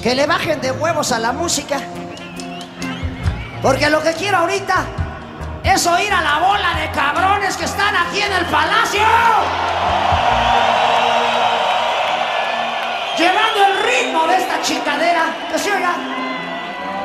que le bajen de huevos a la música. Porque lo que quiero ahorita es oír a la bola de cabrones que están aquí en el palacio, llevando el ritmo de esta chingadera. Que se oiga.